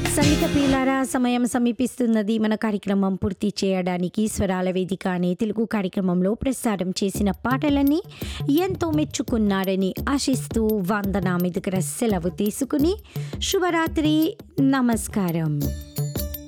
సంగీత ప్రియులారా, సమయం సమీపిస్తున్నది. మన కార్యక్రమం పూర్తి చేయడానికి స్వరాల వేదిక అనే తెలుగు కార్యక్రమంలో ప్రసారం చేసిన పాటలన్నీ ఎంతో మెచ్చుకున్నారని ఆశిస్తూ వందనా మీ దగ్గర సెలవు తీసుకుని శుభరాత్రి, నమస్కారం.